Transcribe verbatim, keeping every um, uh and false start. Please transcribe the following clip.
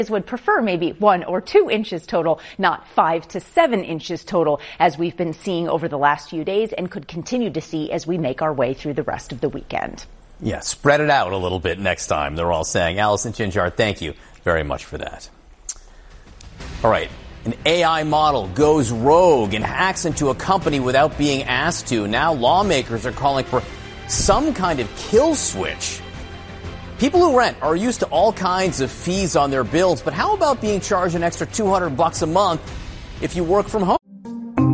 would prefer maybe one or two inches total, not five to seven inches total, as we've been seeing over the last few days and could continue to see as we make our way through the rest of the weekend. Yeah, spread it out a little bit next time, they're all saying. Allison Chinchard, thank you very much for that. All right. An A I model goes rogue and hacks into a company without being asked to. Now lawmakers are calling for some kind of kill switch. People who rent are used to all kinds of fees on their bills, but how about being charged an extra two hundred bucks a month if you work from home?